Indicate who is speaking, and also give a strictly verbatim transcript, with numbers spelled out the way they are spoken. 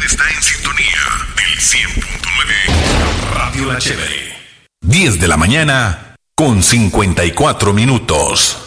Speaker 1: está en sintonía del cien punto nueve Radio La Chévere. diez de la mañana con cincuenta y cuatro minutos.